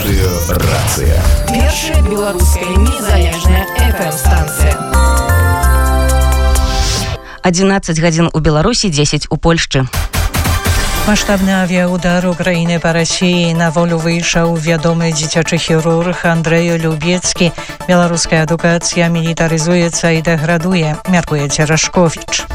Радыё «Рацыя». Першая беларуская незалежная FM-станцыя. 11 гадзін у Беларусі, 10 у Польшчы. Масштабны авіаудар Украіны па Расіі. На волю выйшаў вядомы дзіцячы хірург Андрэй Любецкі. Беларуская адукацыя мілітарызуецца і дэградуе, мяркуе Церашковіч.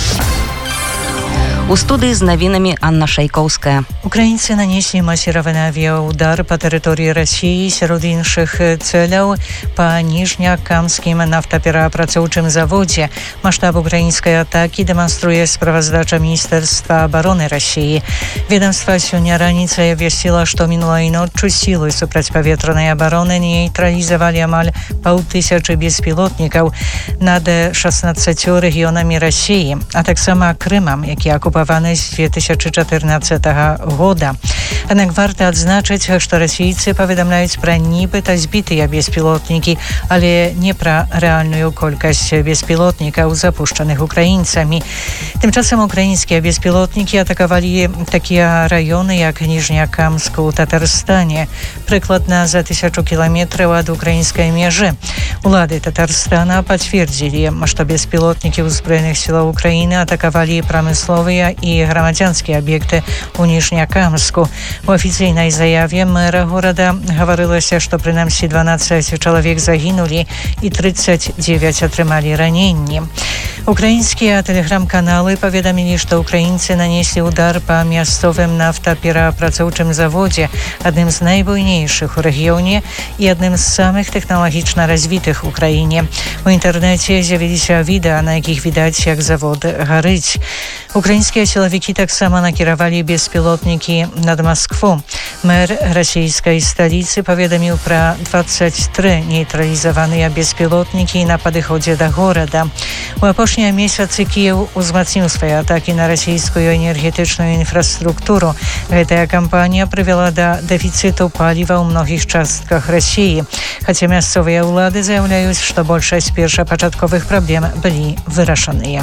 У студыі з навінамі Анна Шайкоўская. Украінцы нанеслі масіраваны авіаудар па тэрыторыі Расіі, сярод іншых цэляў па ніжнякамскім нафтаперапрацоўчым заводзе. Маштаб украінскай атакі дэманструе справаздача Міністэрства абароны Расіі. Ведомства сёння раніцай абвясціла, што мінулай ноччу сілы супрацьпаветранай абароны нейтралізавалі амаль 5000 беспілотнікаў над 16 рэгіёнамі Расіі, а таксама Крымам, які акупаваны з 2014 года. Аднак варта адзначыць, што расійцы паведамляюць пра нібыта збітыя беспілотнікі, але не пра рэальную колькасць беспілотнікаў, запушчаных украінцамі. Тым часам украінскія беспілотнікі атакавалі такія раёны, як Ніжнякамск у Татарстане, прыкладна за 1000 кіламетраў ад украінскай мяжы. Улады Татарстана пацвердзілі, што беспілотнікі ўзброеных сілаў Украіны атакавалі прамысловыя і грамадзянскія аб'екты ў Ніжнякамску. У афіцыйнай заяве мэра горада гаварылася, што прынамсі 12 чалавек загінулі і 39 атрымалі раненні. Украінскія тэлеграм-каналы паведамілі, што украінцы нанеслі удар па мясцовым нафтаперапрацоўчым заводзе, адным з найбуйнейшых у рэгіёне і адным з самых тэхналагічна развітых у краіне. У інтэрнэце з'явіліся відэа, на якіх відаць, як завод гарыць. Украінскія сілавікі таксама накіравалі беспілотнікі над Маскву. Мэр расійскай сталіцы паведаміў пра 23 нейтралізаваныя беспілотнікі на падыходзе да горада. У апошнія месяцы Кіеў узмацніў свае атакі на расійскую энергетычную інфраструктуру. Гэтая кампанія прывяла да дэфіцыту паліва ў многіх частках Расіі. Хаця мясцовыя ўлады заяўляюць, што большасць першапачатковых праблем былі вырашаныя.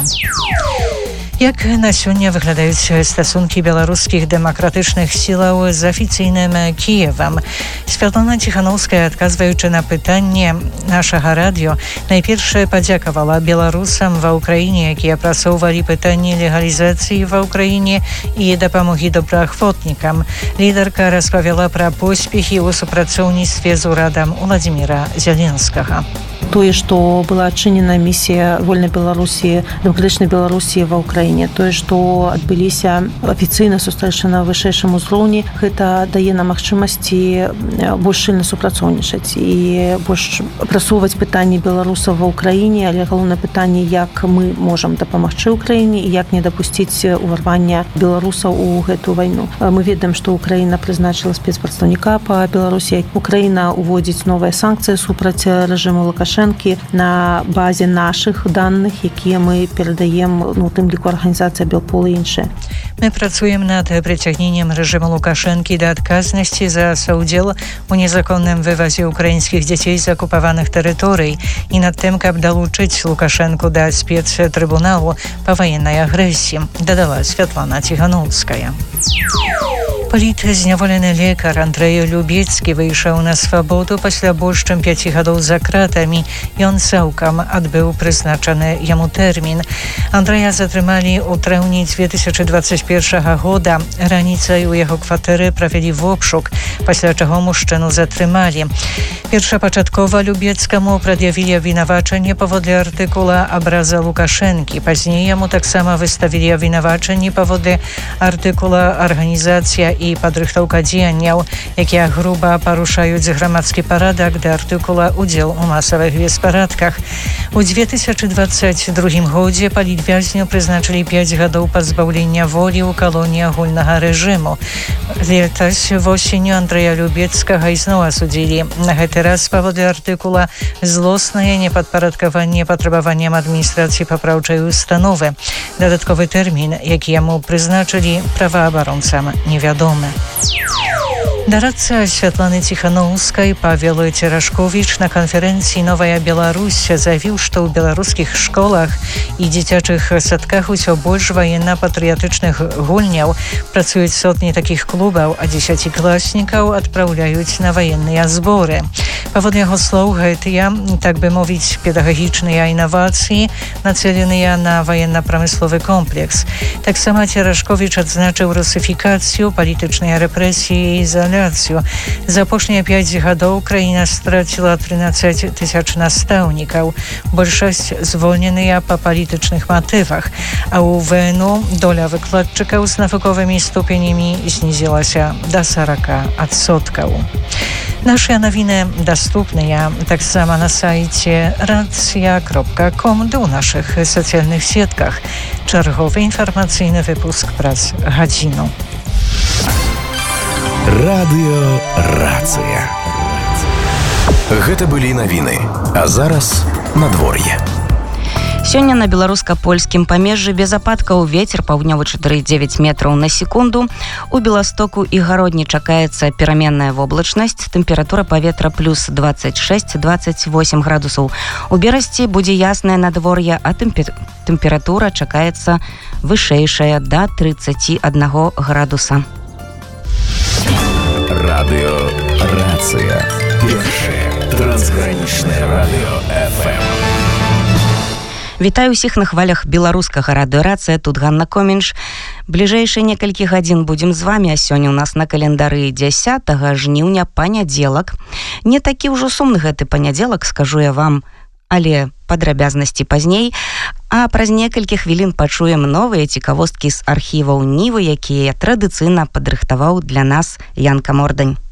Як на сёння выглядаюць стасункі беларускіх дэмакратычных сілаў з афіцыйным Кіевам? Святлана Ціханаўская, адказваючы на пытанне нашага радыё, найперш падзякавала беларусам ва ўкраіне, якія прасоўвалі пытанні легалізацыі ва ўкраіне і дапамогі добраахвотнікам. Лідарка распавяла пра поспехі ў супрацоўніцтве з урадам Уладзіміра Зяленскага. Тое, што была адчынена місія вольнай Беларусі, дэмакратычнай Беларусі ва ўкраіне, тое, што адбыліся афіцыйна сустрэчы на вышэйшым узроўні, гэта дае нам магчымасці больш шчыльна супрацоўнічаць і больш прасоўваць пытанні беларусаў ва ўкраіне, але галоўнае пытанне, як мы можам дапамагчы ўкраіне і як не дапусціць уварвання беларусаў у гэтую вайну. Мы ведаем, што Украіна прызначыла спецпрадстаўніка па Беларусі. Украіна уводзіць новыя санкцыі супраць рэжыму Лукашэнкі на базе нашых даных, якія мы перадаем, у тым ліку арганізацыя Белпол і іншыя. Мы працуем над прыцягненнем рэжыму Лукашэнкі да адказнасці за саўдзел у незаконным вывазе украінскіх дзяцей з акупаваных тэрыторый і над тым, каб далучыць Лукашэнку да спецтрыбуналу па ваеннай агрэсіі, дадала Святлана Ціханаўская. Палітзняволены лекар Андрэй Любецкі выйшаў на свабоду пасля больш чым 5 гадоў за кратамі. Ён цалкам адбыў прызначаны яму тэрмін. Андрэя затрымалі ў траўні 2021 года. Раніцай у яго кватэры правялі вобшук, пасля чаго мужчыну затрымалі. Першапачаткова Любецкаму прад'явілі абвінавачанне паводле артыкула «Абраза Лукашэнкі». Пазней яму таксама выставілі абвінавачанні паводле артыкула «Арганізацыя і падрыхтоўка дзеянняў», якія груба парушаюць грамадскі парадак, да артыкула «Удзел у масавых беспарадках». У 2022 годзе палітвязню прызначылі 5 гадоў пазбаўлення волі ў калоніі агульнага рэжыму. Летась восенню Андрэя Любецкага ізноў асудзілі. На гэты раз паводле артыкула «Злоснае непадпарадкаванне патрабаванням адміністрацыі папраўчай установы». Дадатковы тэрмін, які яму прызначылі праваабаронцам, невядомы. Doradca Światlany Tichanowskiej Paweł Cieraszkowicz na konferencji Nowa Białoruś заявил, что у белорусских школах и dziecięcych садках усё больш военно-патрыятычных гульняў, працуюць сотні таких клубаў, а дзесяцікласнікаў адпраўляюць на военные зборы. Паводле яго слоў, гэтыя, так бы мовіць, педагагічныя інавацыі нацеленыя на военно-прамысловы комплекс. Таксама Церашкowicz адзначыў русыфікацыю, палітычныя рэпрэсіі і изоляцию. За апошнія 5 гадоў краіна страціла 13 000 настаўнікаў, большасць звольненыя па палітычных матывах, а ў ВНУ доля выкладчыкаў з навуковымі ступенямі знізілася до 40%. Nasze nowiny dostępne таксама na sajcie racja.com do naszych socjalnych sietkach. Czerwowy informacyjny wypusk prac Hadzinu. Радыё «Рацыя». Гэта былі навіны, а зараз надвор'е. Сёння на беларуска-польскім памежжы без ападкаў вецер паўднёвы 4,9 метраў на секунду. У Беластоку і Гародні чакаецца пераменная воблачнасць, тэмпература паветра плюс 26-28 градусаў. У Берасці будзе яснае надвор'е, а тэмпература чакаецца вышэйшая да 31 градуса. Радыё «Рацыя». Першае трансгранічнае радыё FM. Вітаю ўсіх на хвалях беларускага радыё «Рацыя». Тут Ганна Комінш. Бліжэйшыя некалькі гадзін будзем з вамі, а сёння ў нас на календары 10 жніўня панядзелак. Не такі ўжо сумны гэты панядзелак, скажу я вам, але падрабязнасці пазней. А праз некалькі хвілін пачуем новыя цікавосткі з архіваў Нівы, якія традыцыйна падрыхтаваў для нас Янка Мордань.